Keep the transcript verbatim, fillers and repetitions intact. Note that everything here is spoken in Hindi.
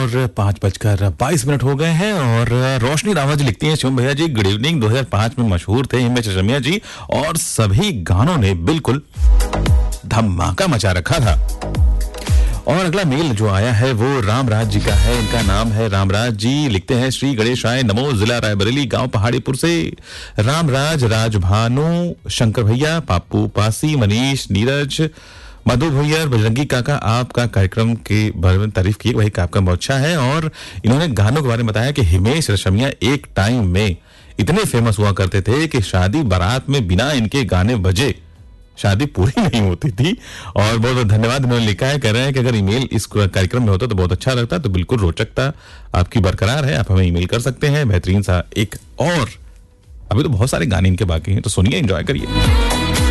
और पाँच बजकर बाईस मिनट हो गए हैं और रोशनी रावत जी लिखती हैं, शिवम भैया जी गुड इवनिंग। दो हज़ार पाँच में मशहूर थे हिमेश रेशमिया जी और सभी गानों ने बिल्कुल धमाका मचा रखा था। और अगला मेल जो आया है वो रामराज जी का है। इनका नाम है रामराज जी, लिखते हैं श्री गणेशाय नमो, जिला रायबरेली, गांव पहाड़ीपुर से रामराज, राजभानु, शंकर भैया, पापू पासी, मनीष, नीरज, मधु भैया, बजरंगी काका, आपका कार्यक्रम के बारे में तारीफ की, वही आपका बहुत अच्छा है। और इन्होंने गानों के बारे में बताया कि हिमेश रेशमिया एक टाइम में इतने फेमस हुआ करते थे कि शादी बारात में बिना इनके गाने बजे शादी पूरी नहीं होती थी। और बहुत बहुत धन्यवाद। इन्होंने लिखा है, कह रहे हैं कि अगर ईमेल इस कार्यक्रम में होता तो बहुत अच्छा लगता, तो बिल्कुल रोचकता आपकी बरकरार है, आप हमें ईमेल कर सकते हैं। बेहतरीन सा एक और अभी तो बहुत सारे गाने इनके बाकी हैं, तो सुनिए, एंजॉय करिए।